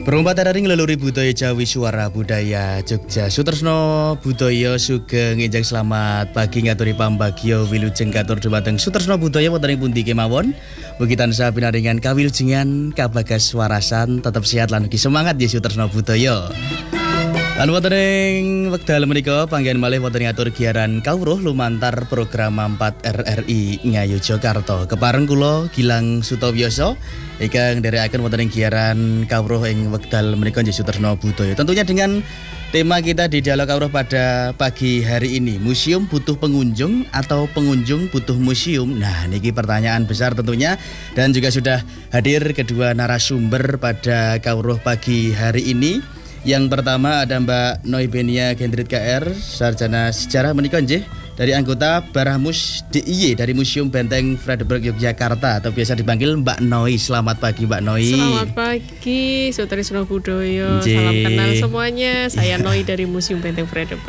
Perompat daring leluhur budaya Jawi Suara Budaya Jogja Sutresno Budaya Sugeng Enjang selamat pagi ngaturi pambagyo wilujeng katur dumateng Sutresno Budaya wonten ing pundi kemawon. Mugi tansah pinaringan kawilujengan kabagas warasan tetep sehat lan ugi semangat ya Sutresno Budaya. Lan wonten ing wekdal menika panggen malih wonten ngatur giaran kawruh lumantar program 4 RRI Ngayu Jakarta. Kepareng kula Gilang Sutawioso ingkang nderekaken wonten ing giaran kawruh ing wekdal menika nggih Sutresno Budaya. Tentunya dengan tema kita di dialog kawruh pada pagi hari ini, museum butuh pengunjung atau pengunjung butuh museum? Nah, niki pertanyaan besar tentunya, dan juga sudah hadir kedua narasumber pada kawruh pagi hari ini. Yang pertama ada Mbak Noibenia Gendrit KR, sarjana sejarah menika nggih dari anggota Barahmus DIY dari Museum Benteng Frederick Yogyakarta atau biasa dipanggil Mbak Noi. Selamat pagi Mbak Noi. Selamat pagi Sutresno Budaya. Salam kenal semuanya. Saya Noi dari Museum Benteng Frederick.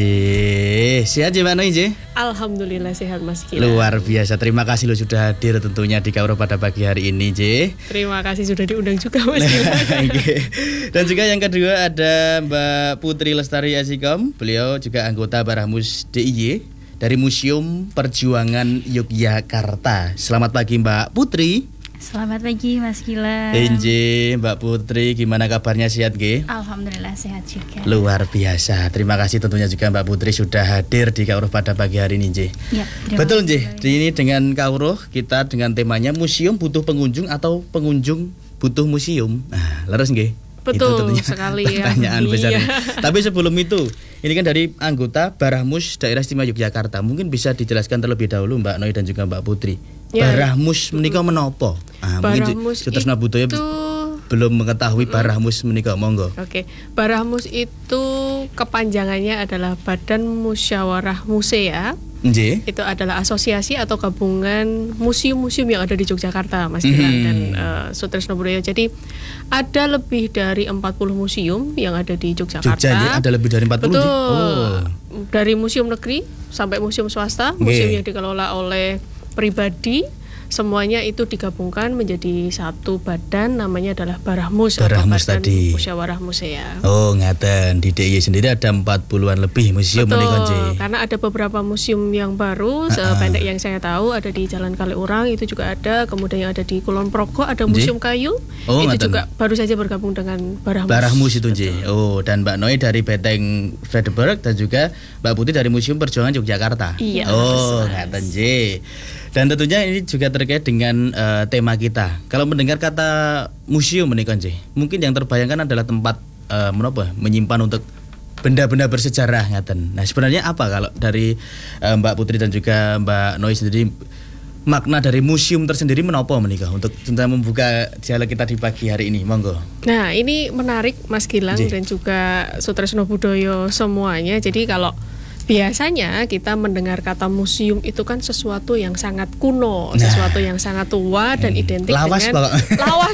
Injih. Sehat ya Mbak Noi nggih? Alhamdulillah sehat Mas Gilang. Luar biasa. Terima kasih lo sudah hadir tentunya di kawruh pada pagi hari ini nggih. Terima kasih sudah diundang juga Mas Gilang. Dan juga yang kedua ada Mbak Putri Lestari Asikom. Beliau juga anggota Barahmus DIY dari Museum Perjuangan Yogyakarta. Selamat pagi Mbak Putri. Selamat pagi Mas Gilang. Mbak Putri, gimana kabarnya, sehat nggih? Alhamdulillah sehat juga. Luar biasa. Terima kasih tentunya juga Mbak Putri sudah hadir di kawruh pada pagi hari ini nggih. Ya, betul nggih. Ini dengan kawruh kita dengan temanya museum butuh pengunjung atau pengunjung butuh museum. Nah, leres nggih? Betul itu sekali pertanyaan ya. besar. Tapi sebelum itu, ini kan dari anggota Barahmus Daerah Istimewa Yogyakarta. Mungkin bisa dijelaskan terlebih dahulu Mbak Noi dan juga Mbak Putri. Ya. Barahmus menika menapa? Barahmus mungkin Sutresno Budaya belum mengetahui Barahmus menika, monggo. Oke. Barahmus itu kepanjangannya adalah Badan Musyawarah Musea. Nggih. Itu adalah asosiasi atau gabungan museum-museum yang ada di Yogyakarta, Mas Gilang dan Sutresno Budaya. Jadi ada lebih dari 40 museum yang ada di Yogyakarta. Jogja ada lebih dari 40. Betul. Oh. Dari museum negeri sampai museum swasta, museum yang dikelola oleh pribadi, semuanya itu digabungkan menjadi satu badan, namanya adalah Barahmus atau Badan tadi. Musyawarah Musea. Oh, ngaten. Di DIY sendiri ada 40-an lebih museum menika nggih. Karena ada beberapa museum yang baru, sependek yang saya tahu ada di Jalan Kaliurang itu juga ada, kemudian yang ada di Kulon Progo ada Museum Kayu. Oh, itu ngaten. juga baru saja bergabung dengan Barahmus. Barahmus itu nggih. Oh, dan Mbak Noi dari Benteng Frederick dan juga Mbak Putri dari Museum Perjuangan Yogyakarta. Iya. Oh, ngaten nggih. Dan tentunya ini juga terkait dengan tema kita. Kalau mendengar kata museum menika nggih, mungkin yang terbayangkan adalah tempat menyimpan untuk benda-benda bersejarah ngaten. Nah, sebenarnya apa kalau dari Mbak Putri dan juga Mbak Noi sendiri, makna dari museum tersendiri menapa menika untuk membuka dialog kita di pagi hari ini, monggo. Nah, ini menarik Mas Gilang dan juga Sutresno Budaya semuanya. Jadi kalau biasanya kita mendengar kata museum itu kan sesuatu yang sangat kuno, sesuatu yang sangat tua dan identik lawas, dengan lawas,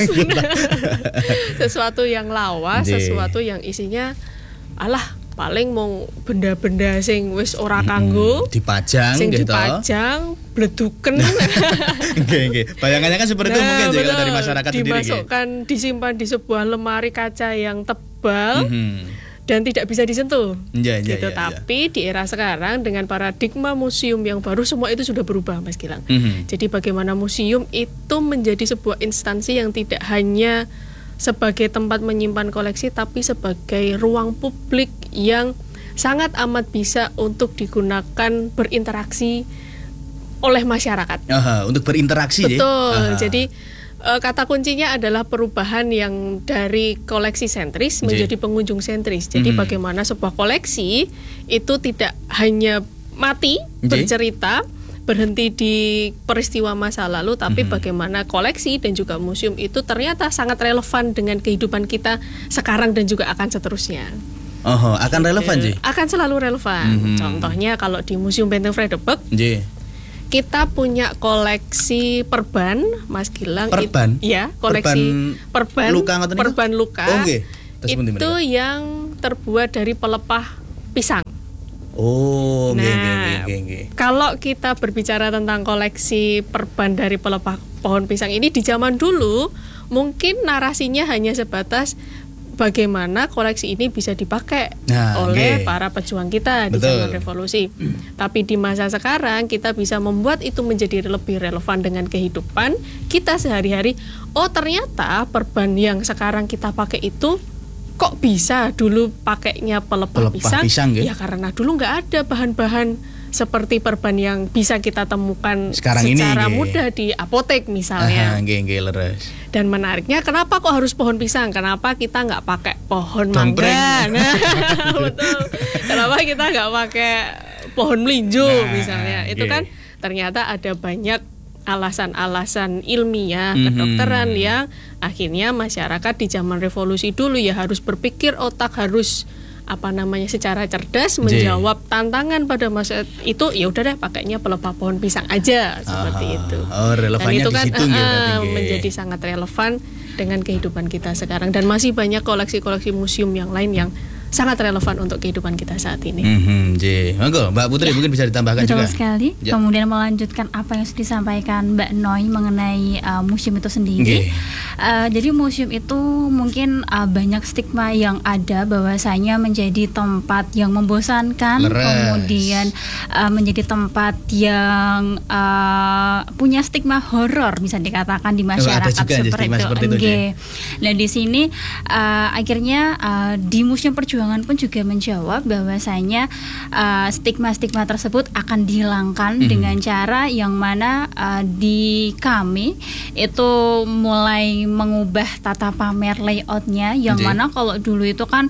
sesuatu yang lawas, sesuatu yang isinya paling mau benda-benda sing wis ora kanggo dipajang sing gitu. Dipajang, bleduken. Nggih. Bayangannya kan seperti itu mungkin kalau dari masyarakat sendiri. Dimasukkan, disimpan di sebuah lemari kaca yang tebal. Dan tidak bisa disentuh, gitu. Tapi di era sekarang dengan paradigma museum yang baru, semua itu sudah berubah, Mas Gilang. Jadi bagaimana museum itu menjadi sebuah instansi yang tidak hanya sebagai tempat menyimpan koleksi, tapi sebagai ruang publik yang sangat amat bisa untuk digunakan berinteraksi oleh masyarakat. Untuk berinteraksi. Betul. Jadi kata kuncinya adalah perubahan yang dari koleksi sentris menjadi pengunjung sentris. Jadi bagaimana sebuah koleksi itu tidak hanya mati bercerita, berhenti di peristiwa masa lalu, tapi bagaimana koleksi dan juga museum itu ternyata sangat relevan dengan kehidupan kita sekarang dan juga akan seterusnya. Akan relevan sih? Akan selalu relevan. Contohnya kalau di Museum Benteng Frederick, kita punya koleksi perban, Mas Gilang. Perban? Koleksi perban luka. Itu yang terbuat dari pelepah pisang. Oh, kalau kita berbicara tentang koleksi perban dari pelepah pohon pisang ini di zaman dulu, mungkin narasinya hanya sebatas bagaimana koleksi ini bisa dipakai oleh para pejuang kita di zaman revolusi. Tapi di masa sekarang kita bisa membuat itu menjadi lebih relevan dengan kehidupan kita sehari-hari. Oh, ternyata perban yang sekarang kita pakai itu kok bisa dulu pakainya pelepah pisang ya karena dulu nggak ada bahan-bahan seperti perban yang bisa kita temukan sekarang secara ini, mudah di apotek misalnya. Dan menariknya kenapa kok harus pohon pisang? Kenapa kita nggak pakai pohon mangga? Betul. Kenapa kita nggak pakai pohon melinjo misalnya? Itu kan ternyata ada banyak alasan-alasan ilmiah kedokteran yang akhirnya masyarakat di zaman revolusi dulu ya harus berpikir otak, harus secara cerdas menjawab tantangan pada masa itu. Ya udah deh pakainya pelepah pohon pisang aja seperti itu. Dan itu kan menjadi sangat relevan dengan kehidupan kita sekarang, dan masih banyak koleksi-koleksi museum yang lain yang sangat relevan untuk kehidupan kita saat ini. Monggo, Mbak Putri mungkin bisa ditambahkan betul juga. Betul sekali. Kemudian melanjutkan apa yang sudah disampaikan Mbak Noi mengenai museum itu sendiri. Jadi museum itu mungkin banyak stigma yang ada bahwasanya menjadi tempat yang membosankan, kemudian menjadi tempat yang punya stigma horor bisa dikatakan di masyarakat seperti itu. Nah di sini akhirnya di Museum Perjuangan pun juga menjawab bahwasanya stigma-stigma tersebut akan dihilangkan dengan cara yang mana di kami itu mulai mengubah tata pamer layoutnya, yang mana kalau dulu itu kan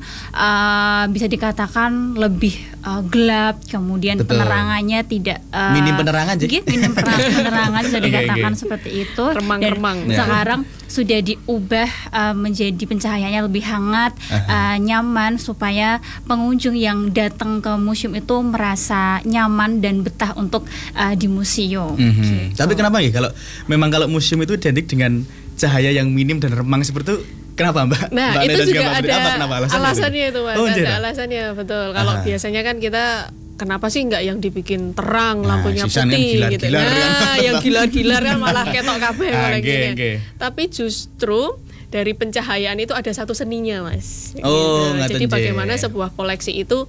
bisa dikatakan lebih gelap, kemudian penerangannya tidak minim penerangan minim penerangan bisa dikatakan seperti itu. Remang-remang. Sekarang sudah diubah menjadi pencahayaannya lebih hangat, nyaman, supaya pengunjung yang datang ke museum itu merasa nyaman dan betah untuk di museum. Gitu. Tapi kenapa ya kalau museum itu identik dengan cahaya yang minim dan remang seperti itu? Kenapa Mbak? Nah, Mbak itu juga ada alasannya itu Mas. Ada alasannya, betul. Kalau biasanya kan kita kenapa sih nggak yang dibikin terang, lampunya putih gitu. Yang gilar-gilar kan malah ketok kabeh Tapi justru dari pencahayaan itu ada satu seninya, Mas. Jadi bagaimana sebuah koleksi itu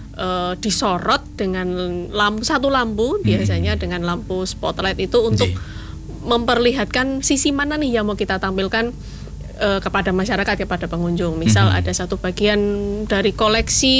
disorot dengan satu lampu, biasanya dengan lampu spotlight itu untuk memperlihatkan sisi mana nih yang mau kita tampilkan kepada masyarakat, kepada pengunjung. Misal ada satu bagian dari koleksi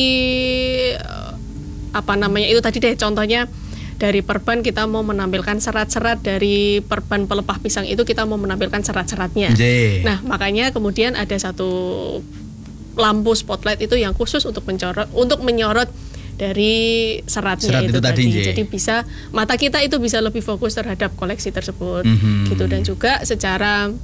itu tadi deh, contohnya dari perban kita mau menampilkan serat-serat dari perban pelepah pisang itu, kita mau menampilkan serat-seratnya. Nah, makanya kemudian ada satu lampu spotlight itu yang khusus untuk menyorot dari seratnya itu tadi. Jadi bisa mata kita itu bisa lebih fokus terhadap koleksi tersebut gitu. Dan juga secara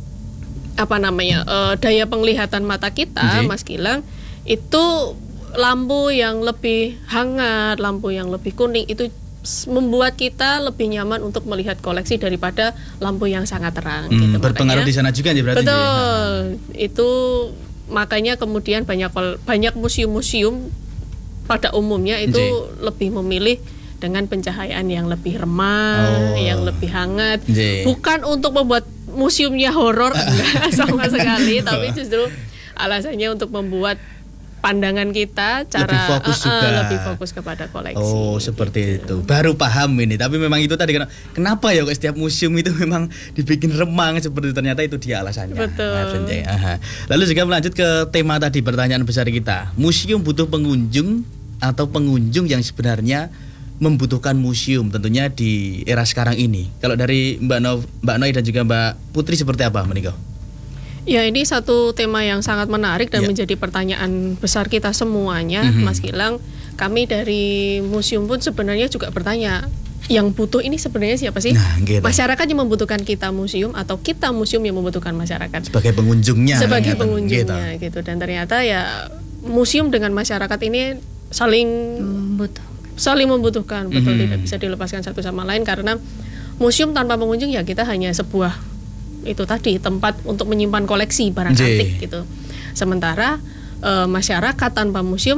daya penglihatan mata kita, Mas Gilang, itu lampu yang lebih hangat, lampu yang lebih kuning itu membuat kita lebih nyaman untuk melihat koleksi daripada lampu yang sangat terang. Gitu. Berpengaruh di sana juga ya berarti. Betul. Itu makanya kemudian banyak museum-museum pada umumnya itu lebih memilih dengan pencahayaan yang lebih remang, yang lebih hangat. Bukan untuk membuat museumnya horor, enggak sama sekali, tapi justru alasannya untuk membuat pandangan kita lebih fokus kepada koleksi. Seperti itu. Baru paham ini. Tapi memang itu tadi kenapa ya setiap museum itu memang dibikin remang seperti itu, ternyata itu dia alasannya. Betul. Lalu juga melanjut ke tema tadi, pertanyaan besar kita. Museum butuh pengunjung atau pengunjung yang sebenarnya membutuhkan museum tentunya di era sekarang ini. Kalau dari Mbak Noi dan juga Mbak Putri seperti apa menikah? Ya, ini satu tema yang sangat menarik dan menjadi pertanyaan besar kita semuanya, Mas Gilang. Kami dari museum pun sebenarnya juga bertanya, yang butuh ini sebenarnya siapa sih? Masyarakat yang membutuhkan kita museum atau kita museum yang membutuhkan masyarakat? Sebagai pengunjungnya. Gitu. Dan ternyata ya museum dengan masyarakat ini saling membutuhkan, betul, tidak bisa dilepaskan satu sama lain, karena museum tanpa pengunjung ya kita hanya sebuah itu tadi tempat untuk menyimpan koleksi barang antik gitu. Sementara masyarakat tanpa museum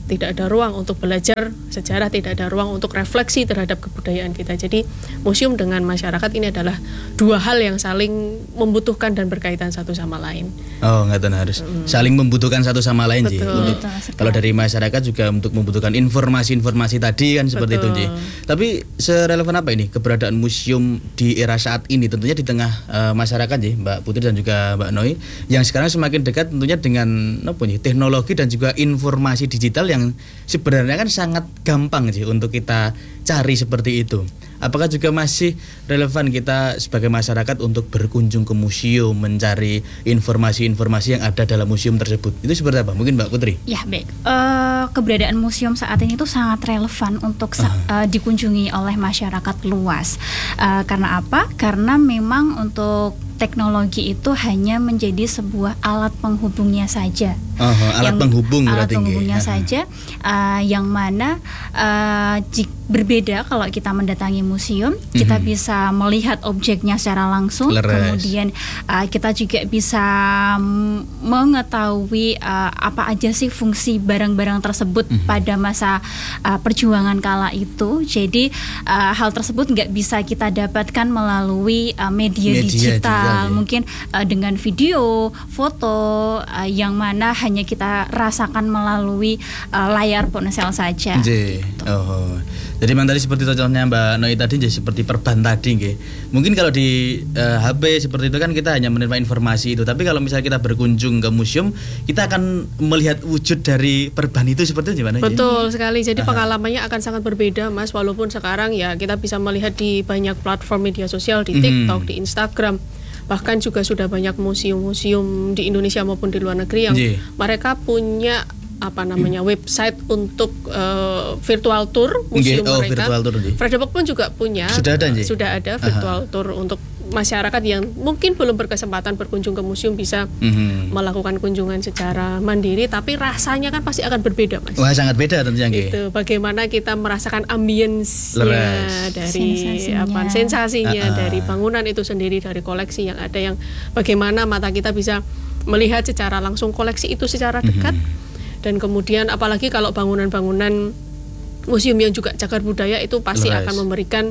tidak ada ruang untuk belajar sejarah, tidak ada ruang untuk refleksi terhadap kebudayaan kita. Jadi museum dengan masyarakat ini adalah dua hal yang saling membutuhkan dan berkaitan satu sama lain. Oh, ngaten harus saling membutuhkan satu sama lain sih. Kalau dari masyarakat juga untuk membutuhkan informasi-informasi tadi kan seperti itu sih. Tapi serelevan apa ini keberadaan museum di era saat ini, tentunya di tengah masyarakat sih, Mbak Putri dan juga Mbak Noi, yang sekarang semakin dekat tentunya dengan teknologi dan juga informasi digital yang sebenarnya kan sangat gampang sih untuk kita cari seperti itu. Apakah juga masih relevan kita sebagai masyarakat untuk berkunjung ke museum, mencari informasi-informasi yang ada dalam museum tersebut? Itu seperti apa? Mungkin Mbak Putri? Ya, baik. Keberadaan museum saat ini itu sangat relevan untuk dikunjungi oleh masyarakat luas. Karena apa? Karena memang untuk teknologi itu hanya menjadi sebuah alat penghubungnya saja. Alat penghubungnya saja, yang mana berbeda kalau kita mendatangi museum, kita bisa melihat objeknya secara langsung. Kemudian kita juga bisa mengetahui apa aja sih fungsi barang-barang tersebut pada masa perjuangan kala itu. Jadi hal tersebut nggak bisa kita dapatkan melalui media digital. Mungkin dengan video, foto yang mana hanya kita rasakan melalui layar ponsel saja. Jadi memang tadi seperti contohnya Mbak Noi tadi, seperti perban tadi nggih. Mungkin kalau di HP seperti itu kan kita hanya menerima informasi itu, tapi kalau misalnya kita berkunjung ke museum, kita akan melihat wujud dari perban itu seperti itu gimana? Betul sekali. Jadi pengalamannya akan sangat berbeda, Mas. Walaupun sekarang ya kita bisa melihat di banyak platform media sosial, di TikTok, di Instagram. Bahkan juga sudah banyak museum-museum di Indonesia maupun di luar negeri yang mereka punya website untuk virtual tour museum mereka. Fredebook pun juga punya. Sudah ada virtual tour untuk masyarakat yang mungkin belum berkesempatan berkunjung ke museum, bisa melakukan kunjungan secara mandiri, tapi rasanya kan pasti akan berbeda, Mas. Wah, sangat beda tentunya. Itu bagaimana kita merasakan ambience-nya dari sensasinya dari bangunan itu sendiri, dari koleksi yang ada, yang bagaimana mata kita bisa melihat secara langsung koleksi itu secara dekat. Dan kemudian apalagi kalau bangunan-bangunan museum yang juga cagar budaya itu pasti akan memberikan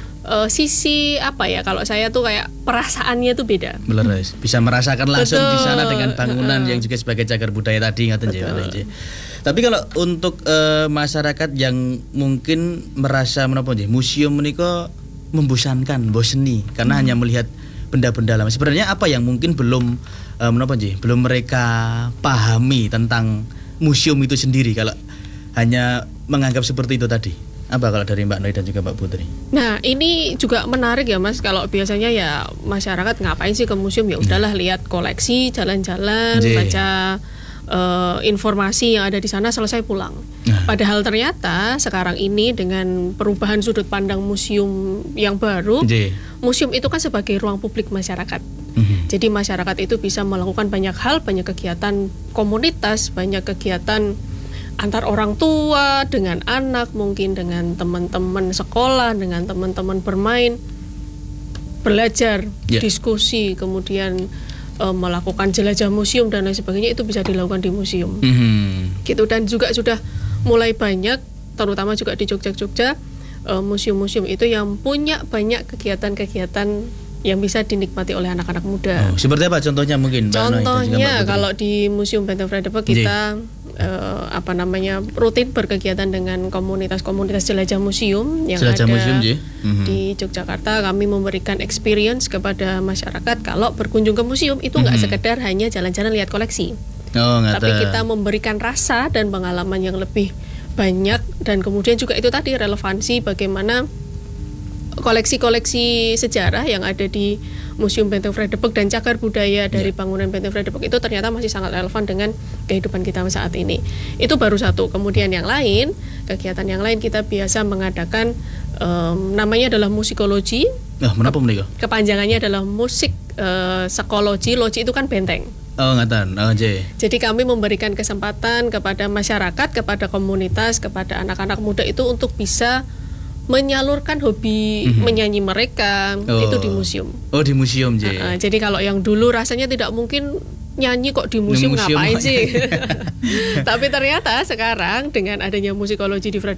sisi kalau saya tuh kayak perasaannya tuh beda. Bisa merasakan langsung di sana dengan bangunan yang juga sebagai cagar budaya tadi ngaten. Tapi kalau untuk masyarakat yang mungkin merasa museum menika membosankan, boseni karena hanya melihat benda-benda lama. Sebenarnya apa yang mungkin belum mereka pahami tentang museum itu sendiri kalau hanya menganggap seperti itu tadi? Apa kalau dari Mbak Noi dan juga Mbak Putri? Nah, ini juga menarik ya, Mas. Kalau biasanya ya masyarakat ngapain sih ke museum? Ya udahlah, lihat koleksi, jalan-jalan, baca informasi yang ada di sana, selesai pulang. Padahal ternyata sekarang ini dengan perubahan sudut pandang museum yang baru, museum itu kan sebagai ruang publik masyarakat. Jadi masyarakat itu bisa melakukan banyak hal, banyak kegiatan komunitas, banyak kegiatan antar orang tua dengan anak, mungkin dengan teman-teman sekolah, dengan teman-teman bermain, belajar, diskusi, kemudian melakukan jelajah museum dan lain sebagainya, itu bisa dilakukan di museum. Gitu. Dan juga sudah mulai banyak, terutama juga di Jogja, museum-museum itu yang punya banyak kegiatan-kegiatan yang bisa dinikmati oleh anak-anak muda. Seperti apa contohnya mungkin? Contohnya kalau di Museum Benteng Fredebook kita rutin berkegiatan dengan komunitas-komunitas jelajah museum yang ada di Yogyakarta. Kami memberikan experience kepada masyarakat kalau berkunjung ke museum itu nggak sekedar hanya jalan-jalan lihat koleksi, tapi kita memberikan rasa dan pengalaman yang lebih banyak. Dan kemudian juga itu tadi relevansi bagaimana koleksi-koleksi sejarah yang ada di Museum Benteng Fredebook dan cagar budaya dari bangunan Benteng Fredebook itu ternyata masih sangat relevan dengan kehidupan kita saat ini. Itu baru satu. Kemudian yang lain, kegiatan yang lain kita biasa mengadakan namanya adalah musikologi. Kenapa menikah? Kepanjangannya adalah musik psikologi. Logi itu kan benteng. Jadi kami memberikan kesempatan kepada masyarakat, kepada komunitas, kepada anak-anak muda itu untuk bisa menyalurkan hobi menyanyi mereka itu di museum. Di museum. Jadi kalau yang dulu rasanya tidak mungkin nyanyi kok di museum ngapain sih? Tapi ternyata sekarang dengan adanya musikologi di